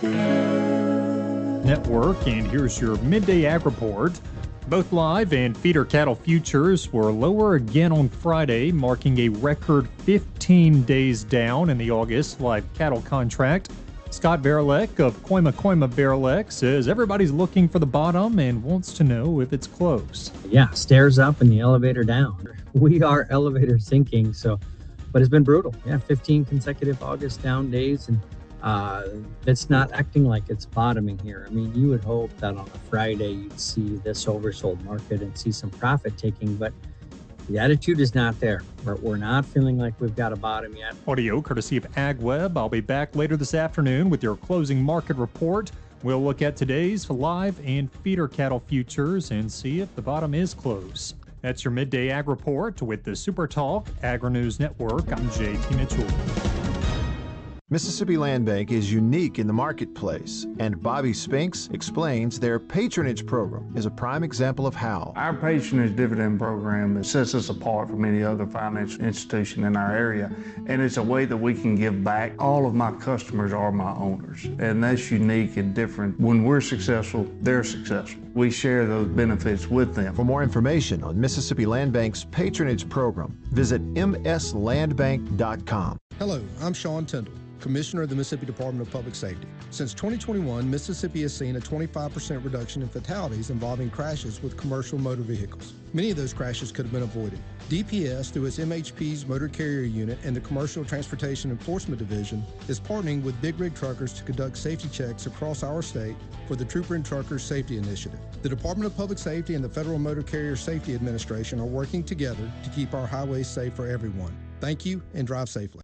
Network, and here's your midday ag report. Both live and feeder cattle futures were lower again on Friday, marking a record 15 days down in the August live cattle contract. Scott Verelek of Koima Verelek says everybody's looking for the bottom and wants to know if it's close. Yeah, stairs up and the elevator down. We are elevator sinking, but it's been brutal. Yeah, 15 consecutive August down days, and it's not acting like it's bottoming here. I mean, you would hope that on a Friday you'd see this oversold market and see some profit taking, but the attitude is not there. We're not feeling like we've got a bottom yet. Audio courtesy of AgWeb. I'll be back later this afternoon with your closing market report. We'll look at today's live and feeder cattle futures and see if the bottom is close. That's your midday ag report with the Super Talk Agri-News Network. I'm JT Mitchell. Mississippi Land Bank is unique in the marketplace, and Bobby Spinks explains their patronage program is a prime example of how. Our patronage dividend program sets us apart from any other financial institution in our area, and it's a way that we can give back. All of my customers are my owners, and that's unique and different. When we're successful, they're successful. We share those benefits with them. For more information on Mississippi Land Bank's patronage program, visit mslandbank.com. Hello, I'm Sean Tyndall, Commissioner of the Mississippi Department of Public Safety. Since 2021, Mississippi has seen a 25% reduction in fatalities involving crashes with commercial motor vehicles. Many of those crashes could have been avoided. DPS, through its MHP's Motor Carrier Unit and the Commercial Transportation Enforcement Division, is partnering with Big Rig Truckers to conduct safety checks across our state for the Trooper and Truckers Safety Initiative. The Department of Public Safety and the Federal Motor Carrier Safety Administration are working together to keep our highways safe for everyone. Thank you, and drive safely.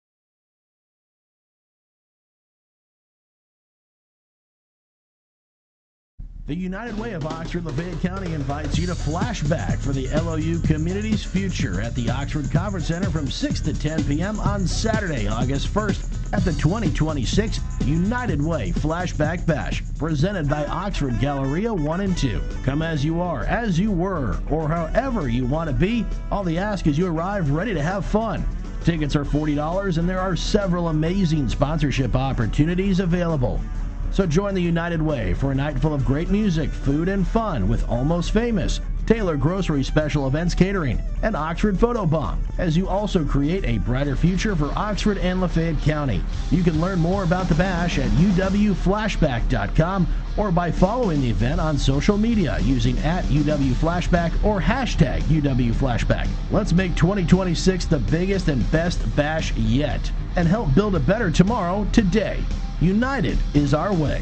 The United Way of Oxford Lafayette County invites you to flashback for the LOU Community's Future at the Oxford Conference Center from 6 to 10 p.m. on Saturday, August 1st at the 2026 United Way Flashback Bash, presented by Oxford Galleria 1 and 2. Come as you are, as you were, or however you want to be. All they ask is you arrive ready to have fun. Tickets are $40, and there are several amazing sponsorship opportunities available. So join the United Way for a night full of great music, food, and fun with Almost Famous, Taylor Grocery Special Events Catering, and Oxford Photobomb, as you also create a brighter future for Oxford and Lafayette County. You can learn more about the bash at uwflashback.com or by following the event on social media using @UWFlashback or hashtag UWFlashback. Let's make 2026 the biggest and best bash yet and help build a better tomorrow today. United is our way.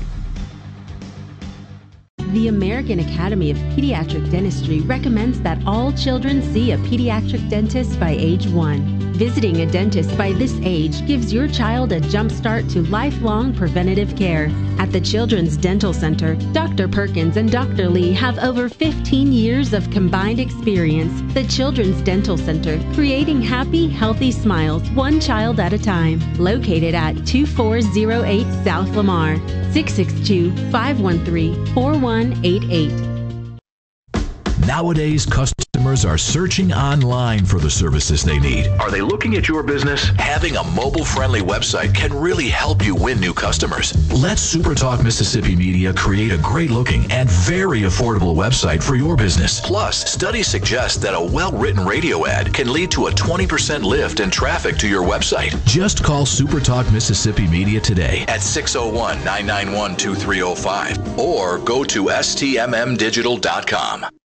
The American Academy of Pediatric Dentistry recommends that all children see a pediatric dentist by age 1. Visiting a dentist by this age gives your child a jump start to lifelong preventative care. At the Children's Dental Center, Dr. Perkins and Dr. Lee have over 15 years of combined experience. The Children's Dental Center, creating happy, healthy smiles one child at a time. Located at 2408 South Lamar, 662-513-4188. Nowadays, customers are searching online for the services they need. Are they looking at your business? Having a mobile-friendly website can really help you win new customers. Let SuperTalk Mississippi Media create a great-looking and very affordable website for your business. Plus, studies suggest that a well-written radio ad can lead to a 20% lift in traffic to your website. Just call SuperTalk Mississippi Media today at 601-991-2305 or go to stmmdigital.com.